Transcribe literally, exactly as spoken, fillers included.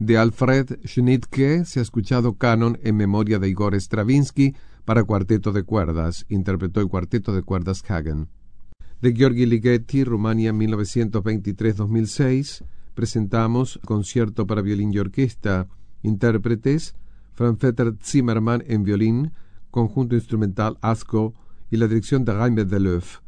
De Alfred Schnittke se ha escuchado Canon en memoria de Igor Stravinsky para cuarteto de cuerdas. Interpretó el cuarteto de cuerdas Hagen. De Gheorghi Ligeti, Rumania, mil novecientos veintitrés a dos mil seis, presentamos Concierto para violín y orquesta. Intérpretes: Franz-Peter Zimmermann en violín, conjunto instrumental Asco y la dirección de Raimund Deleuve.